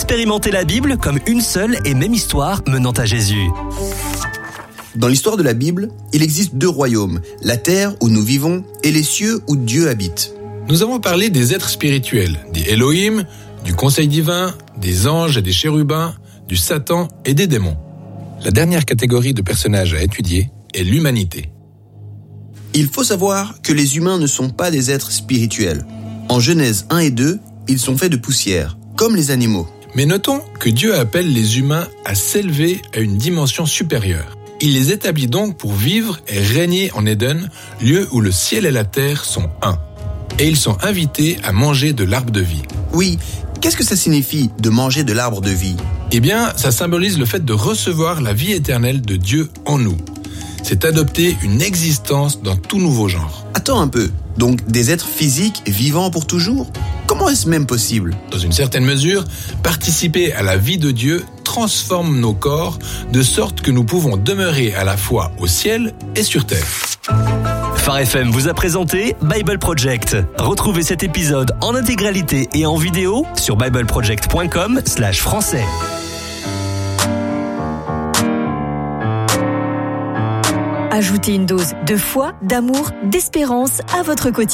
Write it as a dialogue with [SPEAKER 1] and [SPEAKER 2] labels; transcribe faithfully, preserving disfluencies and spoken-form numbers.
[SPEAKER 1] Expérimentez la Bible comme une seule et même histoire menant à Jésus.
[SPEAKER 2] Dans l'histoire de la Bible, il existe deux royaumes, la terre où nous vivons et les cieux où Dieu habite.
[SPEAKER 3] Nous avons parlé des êtres spirituels, des Elohim, du conseil divin, des anges et des chérubins, du Satan et des démons. La dernière catégorie de personnages à étudier est l'humanité.
[SPEAKER 2] Il faut savoir que les humains ne sont pas des êtres spirituels. En Genèse un et deux, ils sont faits de poussière, comme les animaux.
[SPEAKER 3] Mais notons que Dieu appelle les humains à s'élever à une dimension supérieure. Il les établit donc pour vivre et régner en Éden, lieu où le ciel et la terre sont un. Et ils sont invités à manger de l'arbre de vie.
[SPEAKER 2] Oui, qu'est-ce que ça signifie de manger de l'arbre de vie ?
[SPEAKER 3] Eh bien, ça symbolise le fait de recevoir la vie éternelle de Dieu en nous. C'est adopter une existence dans tout nouveau genre.
[SPEAKER 2] Attends un peu, donc des êtres physiques vivants pour toujours ? Comment est-ce même possible ?
[SPEAKER 3] Dans une certaine mesure, participer à la vie de Dieu transforme nos corps de sorte que nous pouvons demeurer à la fois au ciel et sur terre.
[SPEAKER 1] Phare F M vous a présenté Bible Project. Retrouvez cet épisode en intégralité et en vidéo sur bible project point com slash français.
[SPEAKER 4] Ajoutez une dose de foi, d'amour, d'espérance à votre quotidien.